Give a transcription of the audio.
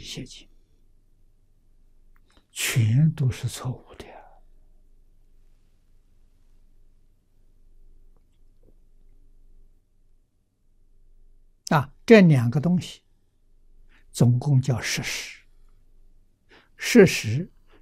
邪经，全都是错误的啊！这两个东西总共叫事实，事实